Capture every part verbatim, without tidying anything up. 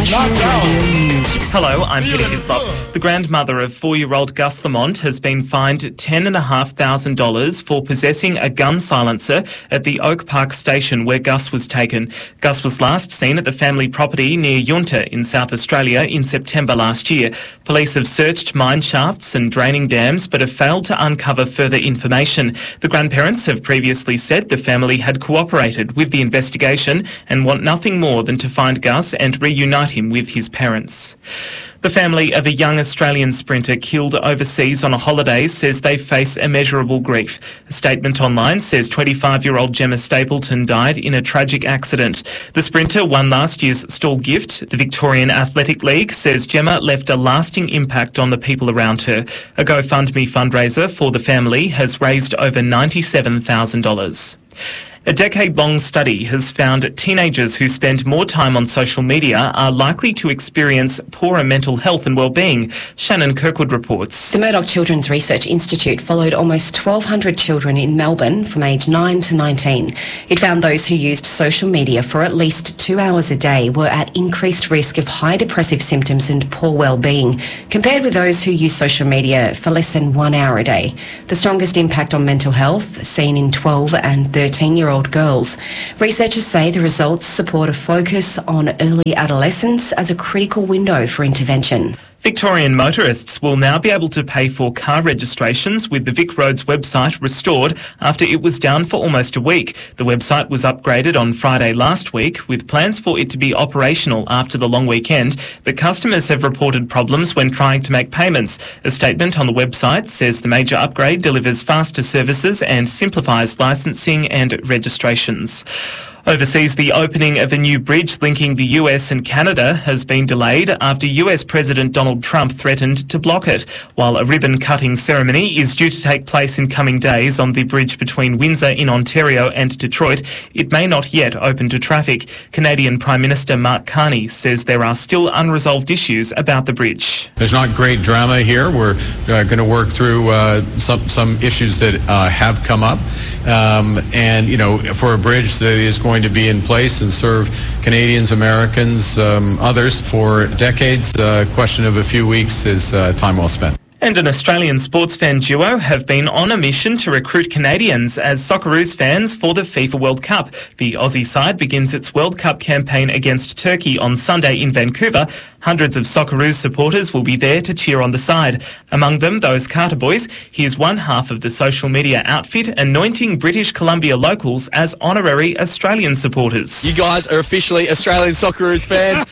National Radio News. Hello, I'm Peter Hislop. The grandmother of four-year-old Gus Lamont has been fined ten thousand five hundred dollars for possessing a gun silencer at the Oak Park station where Gus was taken. Gus was last seen at the family property near Yunta in South Australia in September last year. Police have searched mine shafts and draining dams but have failed to uncover further information. The grandparents have previously said the family had cooperated with the investigation and want nothing more than to find Gus and reunite him with his parents. The family of a young Australian sprinter killed overseas on a holiday says they face immeasurable grief. A statement online says twenty-five-year-old Gemma Stapleton died in a tragic accident. The sprinter won last year's Stall Gift. The Victorian Athletic League says Gemma left a lasting impact on the people around her. A GoFundMe fundraiser for the family has raised over ninety-seven thousand dollars. A decade-long study has found teenagers who spend more time on social media are likely to experience poorer mental health and well-being. Shannon Kirkwood reports. The Murdoch Children's Research Institute followed almost twelve hundred children in Melbourne from age nine to nineteen. It found those who used social media for at least two hours a day were at increased risk of high depressive symptoms and poor well-being, compared with those who use social media for less than one hour a day. The strongest impact on mental health seen in twelve and thirteen-year-old girls. Researchers say the results support a focus on early adolescence as a critical window for intervention. Victorian motorists will now be able to pay for car registrations with the Vic Roads website restored after it was down for almost a week. The website was upgraded on Friday last week with plans for it to be operational after the long weekend, but customers have reported problems when trying to make payments. A statement on the website says the major upgrade delivers faster services and simplifies licensing and registrations. Overseas, the opening of a new bridge linking the U S and Canada has been delayed after U S President Donald Trump threatened to block it. While a ribbon-cutting ceremony is due to take place in coming days on the bridge between Windsor in Ontario and Detroit, it may not yet open to traffic. Canadian Prime Minister Mark Carney says there are still unresolved issues about the bridge. There's not great drama here. We're uh, going to work through uh, some, some issues that uh, have come up. Um, and, you know, for a bridge that is going to be in place and serve Canadians, Americans, um, others for decades, a uh, question of a few weeks is uh, time well spent. And an Australian sports fan duo have been on a mission to recruit Canadians as Socceroos fans for the FIFA World Cup. The Aussie side begins its World Cup campaign against Turkey on Sunday in Vancouver. Hundreds of Socceroos supporters will be there to cheer on the side. Among them, those Carter boys. Here's one half of the social media outfit anointing British Columbia locals as honorary Australian supporters. You guys are officially Australian Socceroos fans.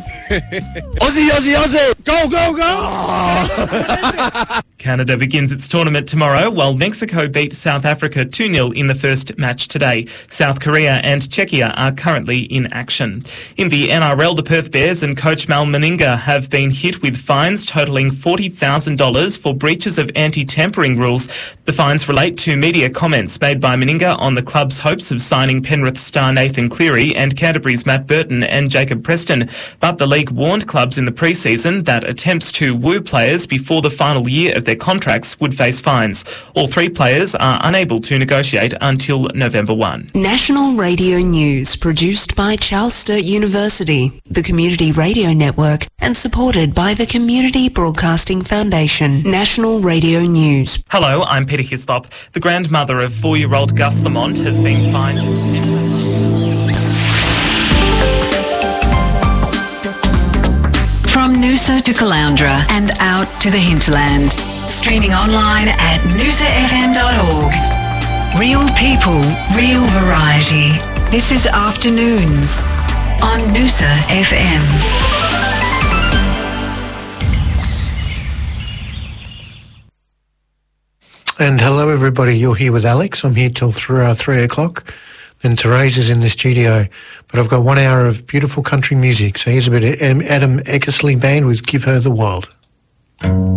Aussie, Aussie, Aussie! Go, go, go! Oh. Canada begins its tournament tomorrow, while Mexico beat South Africa two nil in the first match today. South Korea and Czechia are currently in action. In the N R L, the Perth Bears and coach Mal Meninga have been hit with fines totalling forty thousand dollars for breaches of anti-tampering rules. The fines relate to media comments made by Meninga on the club's hopes of signing Penrith star Nathan Cleary and Canterbury's Matt Burton and Jacob Preston. But the league warned clubs in the pre-season that attempts to woo players before the final year of their contracts would face fines. All three players are unable to negotiate until November first. National Radio News, produced by Charles Sturt University, the Community Radio Network, and supported by the Community Broadcasting Foundation. National Radio News. Hello, I'm Peter Hislop. The grandmother of four-year-old Gus Lamont has been fined From Noosa to Caloundra and out to the hinterland. Streaming online at noosa f m dot org. Real people, real variety. This is Afternoons on Noosa F M. And hello everybody, you're here with Alex. I'm here till th- uh, three o'clock. Then Teresa's in the studio. But I've got one hour of beautiful country music. So here's a bit of Adam Eckersley Band with Give Her the World.